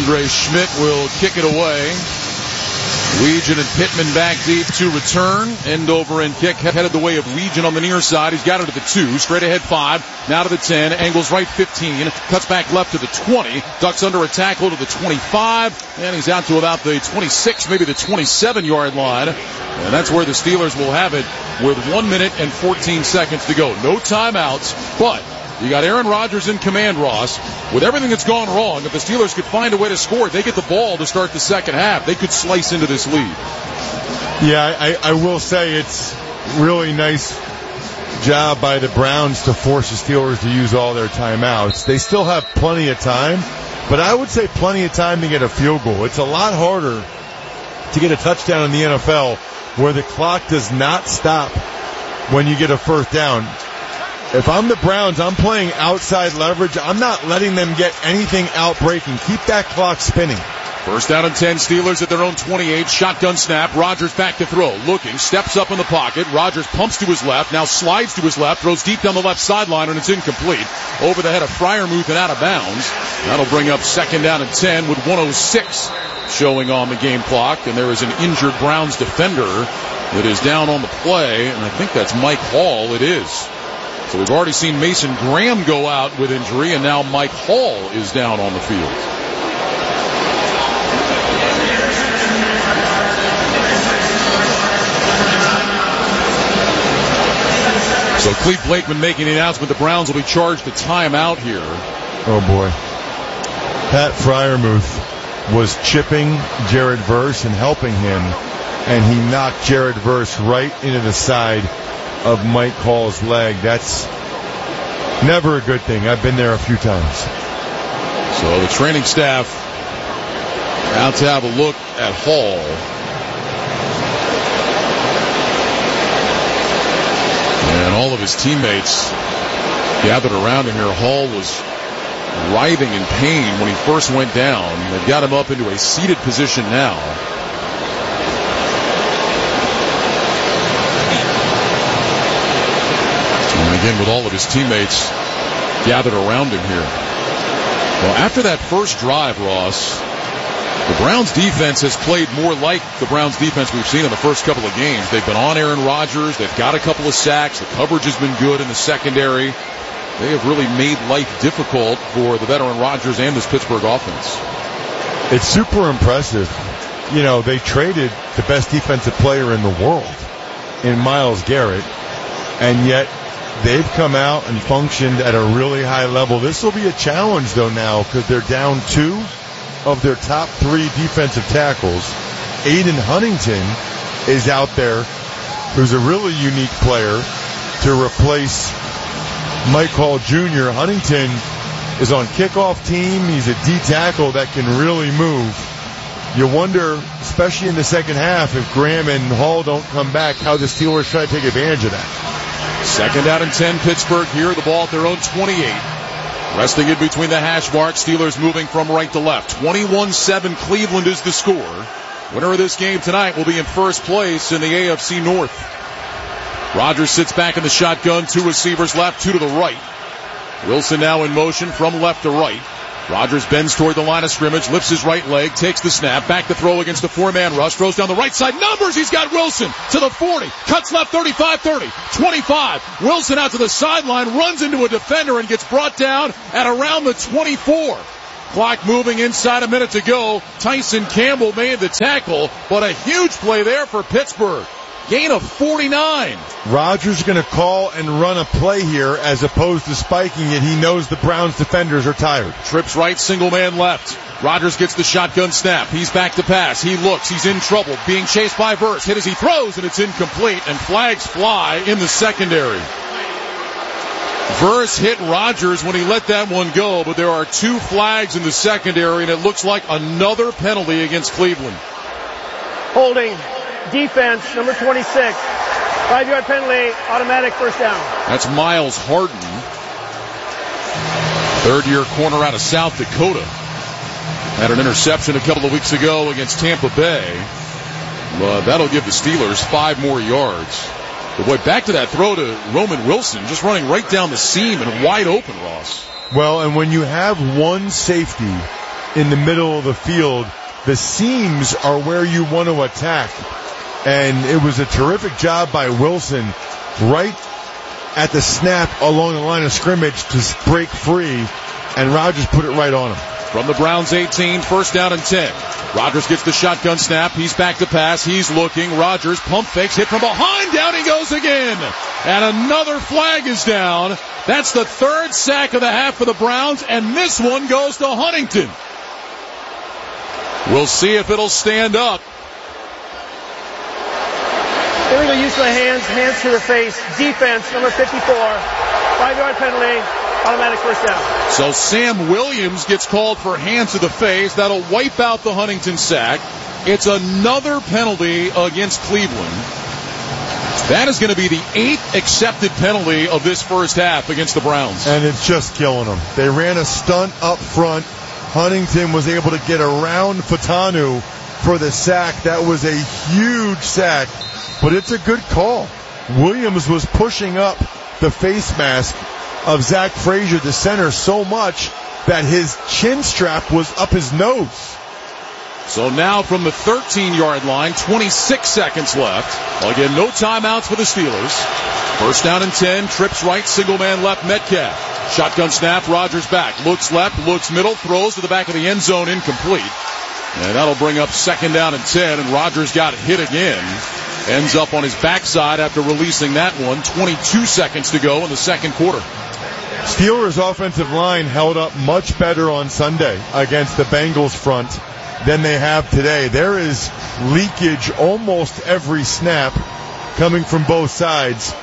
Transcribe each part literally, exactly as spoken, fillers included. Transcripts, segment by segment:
Andre Schmidt will kick it away. Weegan and Pittman back deep to return. End over end kick headed the way of Weegan on the near side. He's got it to the two. Straight ahead five. Now to the ten. Angles right fifteen. Cuts back left to the twenty. Ducks under a tackle to the twenty-five. And he's out to about the twenty-six, maybe the twenty-seven yard line. And that's where the Steelers will have it with one minute and fourteen seconds to go. No timeouts, but you got Aaron Rodgers in command, Ross. With everything that's gone wrong, if the Steelers could find a way to score, they get the ball to start the second half. They could slice into this lead. Yeah, I, I will say it's really nice job by the Browns to force the Steelers to use all their timeouts. They still have plenty of time, but I would say plenty of time to get a field goal. It's a lot harder to get a touchdown in the N F L where the clock does not stop when you get a first down. If I'm the Browns, I'm playing outside leverage. I'm not letting them get anything out breaking. Keep that clock spinning. First down and ten, Steelers at their own twenty-eight. Shotgun snap. Rodgers back to throw. Looking. Steps up in the pocket. Rodgers pumps to his left. Now slides to his left. Throws deep down the left sideline, and it's incomplete. Over the head of Freiermuth and out of bounds. That'll bring up second down and ten with one oh six showing on the game clock. And there is an injured Browns defender that is down on the play. And I think that's Mike Hall. It is. So we've already seen Mason Graham go out with injury, and now Mike Hall is down on the field. So Cleve Blakeman making the announcement the Browns will be charged a timeout here. Oh, boy. Pat Freiermuth was chipping Jared Verse and helping him, and he knocked Jared Verse right into the side of Mike Hall's leg. That's never a good thing. I've been there a few times. So the training staff out to have a look at Hall. And all of his teammates gathered around him here. Hall was writhing in pain when he first went down. They've got him up into a seated position now. Again, with all of his teammates gathered around him here. Well, after that first drive, Ross, the Browns defense has played more like the Browns defense we've seen in the first couple of games. They've been on Aaron Rodgers. They've got a couple of sacks. The coverage has been good in the secondary. They have really made life difficult for the veteran Rodgers and this Pittsburgh offense. It's super impressive. You know, they traded the best defensive player in the world in Myles Garrett, and yet they've come out and functioned at a really high level. This will be a challenge, though, now, because they're down two of their top three defensive tackles. Aiden Huntington is out there, who's a really unique player, to replace Mike Hall Junior Huntington is on kickoff team. He's a D tackle that can really move. You wonder, especially in the second half, if Graham and Hall don't come back, how the Steelers try to take advantage of that. Second down and ten, Pittsburgh here. The ball at their own twenty-eight. Resting in between the hash marks. Steelers moving from right to left. twenty-one seven Cleveland is the score. Winner of this game tonight will be in first place in the A F C North. Rodgers sits back in the shotgun. Two receivers left, two to the right. Wilson now in motion from left to right. Rodgers bends toward the line of scrimmage, lifts his right leg, takes the snap, back to throw against a four-man rush, throws down the right side, numbers, he's got Wilson to the forty, cuts left thirty-five thirty, twenty-five, Wilson out to the sideline, runs into a defender and gets brought down at around the twenty-four. Clock moving inside a minute to go. Tyson Campbell made the tackle, but a huge play there for Pittsburgh. Gain of forty-nine. Rodgers is going to call and run a play here as opposed to spiking it. He knows the Browns defenders are tired. Trips right, single man left. Rodgers gets the shotgun snap. He's back to pass. He looks. He's in trouble. Being chased by Verse. Hit as he throws, and it's incomplete. And flags fly in the secondary. Verse hit Rodgers when he let that one go, but there are two flags in the secondary, and it looks like another penalty against Cleveland. Holding. Defense, number twenty-six. Five-yard penalty, automatic first down. That's Miles Harden. Third-year corner out of South Dakota. Had an interception a couple of weeks ago against Tampa Bay. But that'll give the Steelers five more yards. But boy, back to that throw to Roman Wilson, just running right down the seam and wide open, Ross. Well, and when you have one safety in the middle of the field. The seams are where you want to attack. And it was a terrific job by Wilson right at the snap along the line of scrimmage to break free, and Rodgers put it right on him. From the Browns eighteen, first down and ten. Rodgers gets the shotgun snap. He's back to pass. He's looking. Rodgers pump fakes, hit from behind. Down he goes again. And another flag is down. That's the third sack of the half for the Browns, and this one goes to Huntington. We'll see if it'll stand up. Illegal use of the hands, hands to the face. Defense, number fifty-four. Five-yard penalty, automatic first down. So Sam Williams gets called for hands to the face. That'll wipe out the Huntington sack. It's another penalty against Cleveland. That is going to be the eighth accepted penalty of this first half against the Browns. And it's just killing them. They ran a stunt up front. Huntington was able to get around Fatanu for the sack. That was a huge sack, but it's a good call. Williams was pushing up the face mask of Zach Frazier, the center, so much that his chin strap was up his nose. So now from the thirteen-yard line, twenty-six seconds left. Again, no timeouts for the Steelers. First down and ten, trips right, single man left, Metcalf. Shotgun snap, Rodgers back. Looks left, looks middle, throws to the back of the end zone, incomplete. And that'll bring up second down and ten, and Rodgers got hit again. Ends up on his backside after releasing that one. twenty-two seconds to go in the second quarter. Steelers' offensive line held up much better on Sunday against the Bengals front than they have today. There is leakage almost every snap coming from both sides.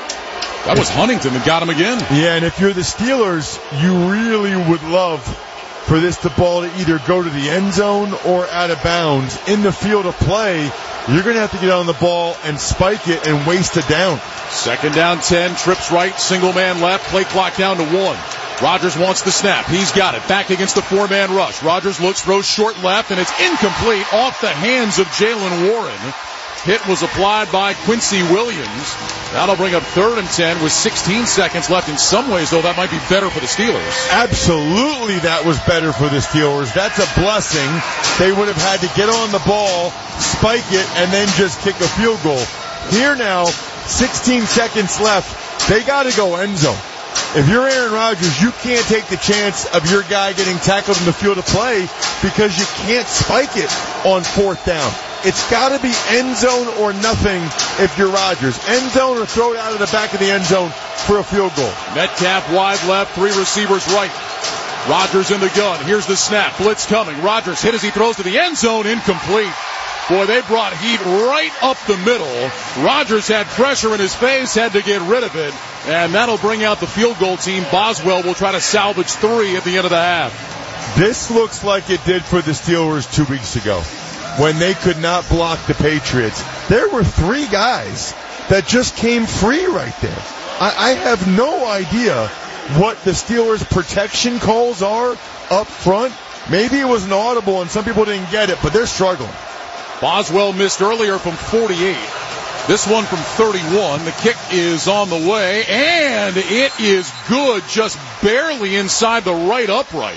That was Huntington that got him again. Yeah, and if you're the Steelers, you really would love for this the ball to either go to the end zone or out of bounds. In the field of play, you're going to have to get on the ball and spike it and waste it down. Second down, ten, trips right, single man left, play clock down to one. Rodgers wants the snap. He's got it. Back against the four-man rush. Rodgers looks, throws short left, and it's incomplete off the hands of Jaylen Warren. Hit was applied by Quincy Williams. That'll bring up third and ten with sixteen seconds left. In some ways, though, that might be better for the Steelers. Absolutely, that was better for the Steelers. That's a blessing. They would have had to get on the ball, spike it, and then just kick a field goal. Here now, sixteen seconds left. They got to go end zone. If you're Aaron Rodgers, you can't take the chance of your guy getting tackled in the field of play because you can't spike it on fourth down. It's got to be end zone or nothing if you're Rodgers. End zone or throw it out of the back of the end zone for a field goal. Metcalf wide left, three receivers right. Rodgers in the gun. Here's the snap. Blitz coming. Rodgers hit as he throws to the end zone. Incomplete. Boy, they brought heat right up the middle. Rodgers had pressure in his face, had to get rid of it, and that'll bring out the field goal team. Boswell will try to salvage three at the end of the half. This looks like it did for the Steelers two weeks ago when they could not block the Patriots. There were three guys that just came free right there. I, I have no idea what the Steelers' protection calls are up front. Maybe it was an audible and some people didn't get it, but they're struggling. Boswell missed earlier from forty-eight. This one from thirty-one. The kick is on the way, and it is good, just barely inside the right upright.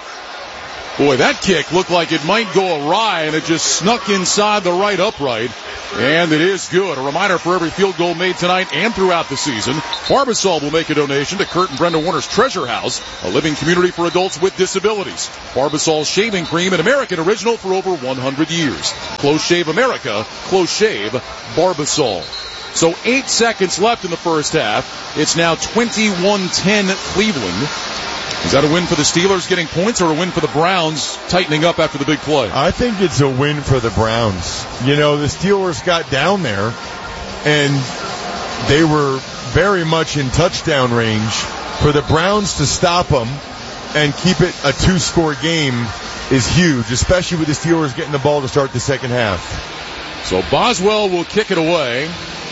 Boy, that kick looked like it might go awry, and it just snuck inside the right upright. And it is good. A reminder for every field goal made tonight and throughout the season, Barbasol will make a donation to Kurt and Brenda Warner's Treasure House, a living community for adults with disabilities. Barbasol shaving cream, an American original for over one hundred years. Close Shave America, Close Shave Barbasol. So eight seconds left in the first half. It's now twenty-one ten Cleveland. Is that a win for the Steelers getting points or a win for the Browns tightening up after the big play? I think it's a win for the Browns. You know, the Steelers got down there and they were very much in touchdown range. For the Browns to stop them and keep it a two-score game is huge, especially with the Steelers getting the ball to start the second half. So Boswell will kick it away.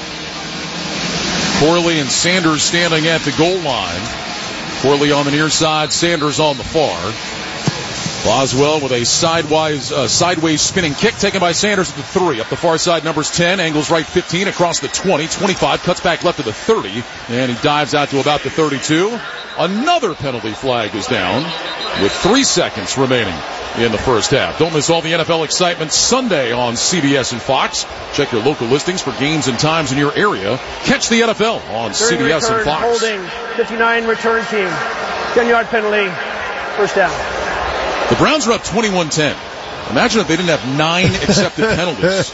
Corley and Sanders standing at the goal line. Corley on the near side, Sanders on the far. Boswell with a sideways, uh, sideways spinning kick taken by Sanders at the three. Up the far side, numbers ten, angles right fifteen, across the twenty, twenty-five, cuts back left to the thirty, and he dives out to about the thirty-two. Another penalty flag is down with three seconds remaining in the first half. Don't miss all the N F L excitement Sunday on C B S and Fox. Check your local listings for games and times in your area. Catch the N F L on C B S return, and Fox. Holding, fifty-nine return team. ten-yard penalty, first down. The Browns are up twenty-one ten. Imagine if they didn't have nine accepted penalties.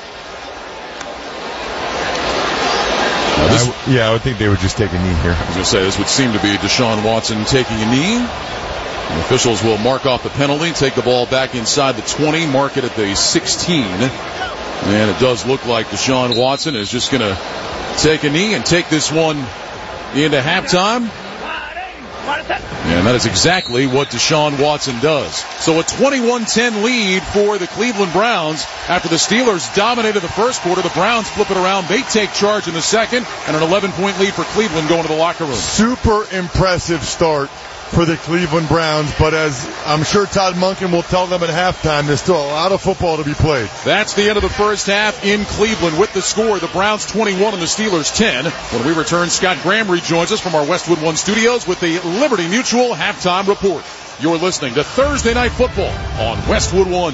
I w- yeah, I would think they would just take a knee here. I was going to say, this would seem to be Deshaun Watson taking a knee. The officials will mark off the penalty, take the ball back inside the twenty, mark it at the sixteen. And it does look like Deshaun Watson is just going to take a knee and take this one into halftime. And that is exactly what Deshaun Watson does. So a twenty-one ten lead for the Cleveland Browns. After the Steelers dominated the first quarter, the Browns flip it around. They take charge in the second, and an eleven-point lead for Cleveland going to the locker room. Super impressive start for the Cleveland Browns, but as I'm sure Todd Monken will tell them at halftime, there's still a lot of football to be played. That's the end of the first half in Cleveland with the score. The Browns twenty-one and the Steelers ten. When we return, Scott Graham rejoins us from our Westwood One studios with the Liberty Mutual halftime report. You're listening to Thursday Night Football on Westwood One.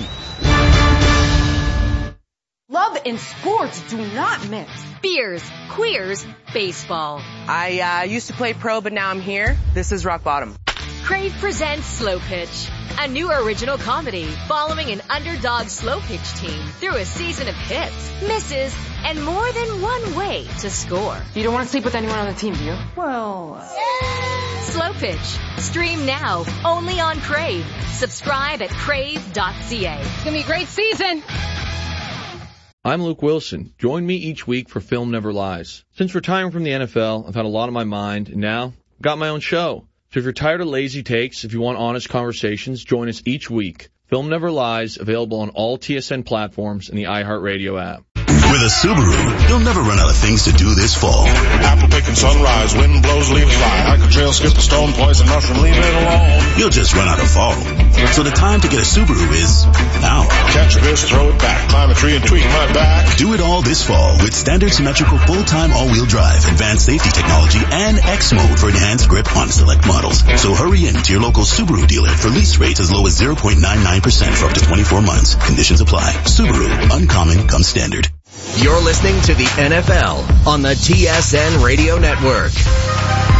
Love and sports do not mix. Beers, queers, baseball. I uh, used to play pro, but now I'm here. This is rock bottom. Crave presents Slow Pitch, a new original comedy following an underdog slow pitch team through a season of hits, misses, and more than one way to score. You don't want to sleep with anyone on the team, do you? Well... Slow Pitch. Stream now, only on Crave. Subscribe at crave dot c a. It's going to be a great season. I'm Luke Wilson. Join me each week for Film Never Lies. Since retiring from the N F L, I've had a lot on my mind, and now I've got my own show. So if you're tired of lazy takes, if you want honest conversations, join us each week. Film Never Lies, available on all T S N platforms and the iHeartRadio app. With a Subaru, you'll never run out of things to do this fall. Apple picking sunrise, wind blows, leaves fly. I could trail, skip the stone, poison mushroom, leave it alone. You'll just run out of fall. So the time to get a Subaru is now. Catch a fish, throw it back, climb a tree and tweak my back. Do it all this fall with standard symmetrical full-time all-wheel drive, advanced safety technology, and X mode for enhanced grip on select models. So hurry in to your local Subaru dealer for lease rates as low as zero point nine nine percent for up to twenty-four months. Conditions apply. Subaru, uncommon comes standard. You're listening to the N F L on the T S N Radio Network.